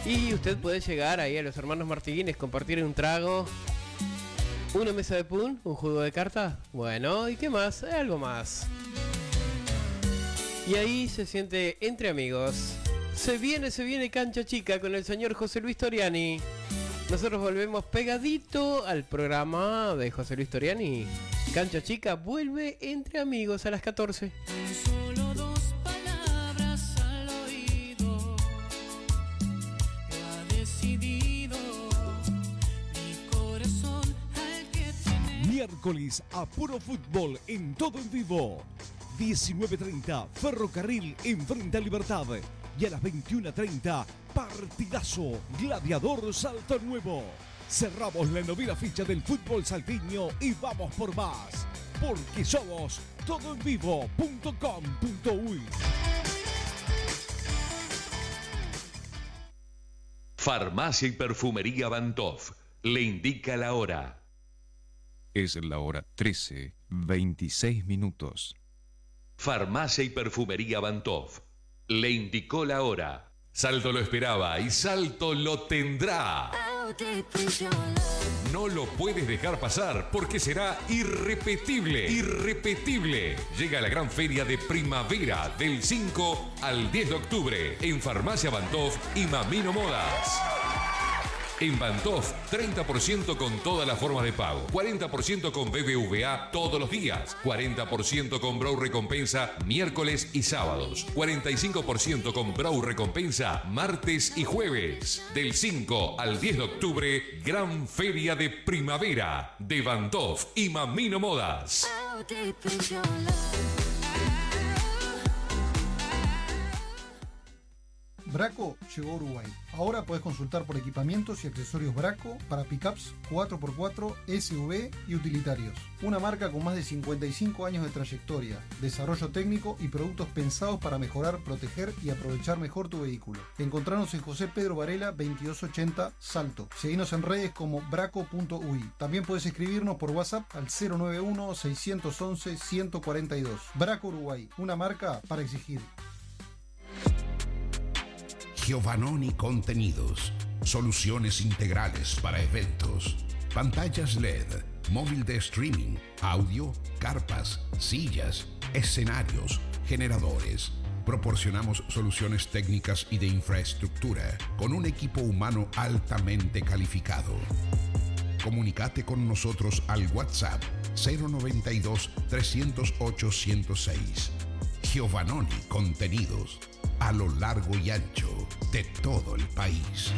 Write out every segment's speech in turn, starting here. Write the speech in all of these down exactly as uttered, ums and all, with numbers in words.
Y usted puede llegar ahí a los hermanos Martínez, compartir un trago, una mesa de pool, un juego de cartas. Bueno, ¿y qué más? Algo más. Y ahí se siente entre amigos. Se viene, se viene Cancha Chica con el señor José Luis Toriani. Nosotros volvemos pegadito al programa de José Luis Toriani. Cancha Chica vuelve entre amigos a las catorce. Solo dos palabras al oído. Ha decidido mi corazón al que tiene. Miércoles a puro fútbol en todo en vivo. diecinueve treinta, Ferrocarril enfrente a Libertad. Y a las veintiuna treinta, partidazo, Gladiador Salto Nuevo. Cerramos la novena ficha del fútbol salteño y vamos por más. Porque somos todo en vivo punto com punto uy. Farmacia y Perfumería Bantoff le indica la hora. Es la hora trece, veintiséis minutos. Farmacia y Perfumería Bantoff le indicó la hora. Salto lo esperaba y Salto lo tendrá. No lo puedes dejar pasar porque será irrepetible, irrepetible. Llega la gran feria de primavera del cinco al diez de octubre en Farmacia Bantoff y Mamino Modas. En Bantoff, treinta por ciento con todas las formas de pago, cuarenta por ciento con B B V A todos los días, cuarenta por ciento con Brow Recompensa miércoles y sábados, cuarenta y cinco por ciento con Brow Recompensa martes y jueves. Del cinco al diez de octubre, gran feria de primavera de Bantoff y Mamino Modas. Braco llegó a Uruguay. Ahora podés consultar por equipamientos y accesorios Braco para pickups cuatro por cuatro, S U V y utilitarios. Una marca con más de cincuenta y cinco años de trayectoria, desarrollo técnico y productos pensados para mejorar, proteger y aprovechar mejor tu vehículo. Encontranos en José Pedro Varela veintidós ochenta Salto. Seguinos en redes como braco punto uy. También puedes escribirnos por WhatsApp al cero nueve uno, seis once, ciento cuarenta y dos. Braco Uruguay, una marca para exigir. Giovannoni Contenidos, soluciones integrales para eventos, pantallas L E D, móvil de streaming, audio, carpas, sillas, escenarios, generadores. Proporcionamos soluciones técnicas y de infraestructura con un equipo humano altamente calificado. Comunicate con nosotros al WhatsApp cero noventa y dos, trescientos ocho, ciento seis. Giovannoni Contenidos, a lo largo y ancho de todo el país.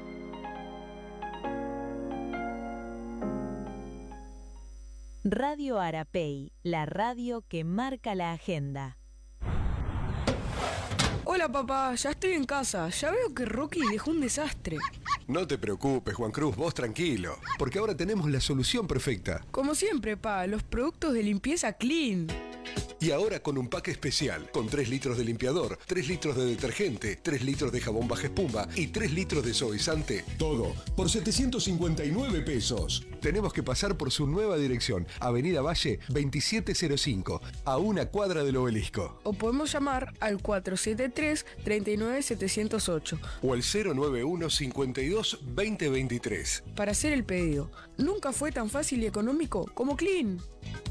Radio Arapey, la radio que marca la agenda. Hola papá, ya estoy en casa. Ya veo que Rocky dejó un desastre. No te preocupes, Juan Cruz, vos tranquilo, porque ahora tenemos la solución perfecta. Como siempre, pa, los productos de limpieza Clean. Y ahora con un pack especial, con tres litros de limpiador, tres litros de detergente, tres litros de jabón baja espuma y tres litros de suavizante. Todo por setecientos cincuenta y nueve pesos. Tenemos que pasar por su nueva dirección, Avenida Valle veintisiete cero cinco, a una cuadra del Obelisco. O podemos llamar al cuatro siete tres, tres nueve siete cero ocho. O al cero nueve uno, cincuenta y dos, veinte veintitrés. Para hacer el pedido. Nunca fue tan fácil y económico como Clean.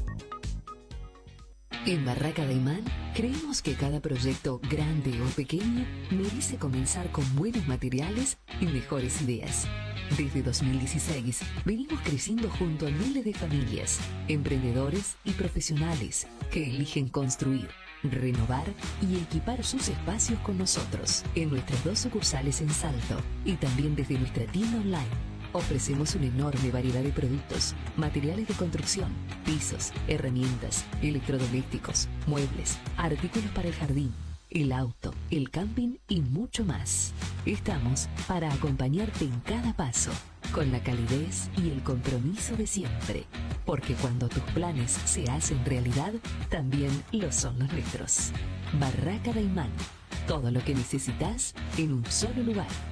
En Barraca de Imán creemos que cada proyecto, grande o pequeño, merece comenzar con buenos materiales y mejores ideas. Desde dos mil dieciséis venimos creciendo junto a miles de familias, emprendedores y profesionales que eligen construir, renovar y equipar sus espacios con nosotros en nuestras dos sucursales en Salto y también desde nuestra tienda online. Ofrecemos una enorme variedad de productos, materiales de construcción, pisos, herramientas, electrodomésticos, muebles, artículos para el jardín, el auto, el camping y mucho más. Estamos para acompañarte en cada paso, con la calidez y el compromiso de siempre. Porque cuando tus planes se hacen realidad, también lo son los nuestros. Barraca de Imán. Todo lo que necesitas en un solo lugar.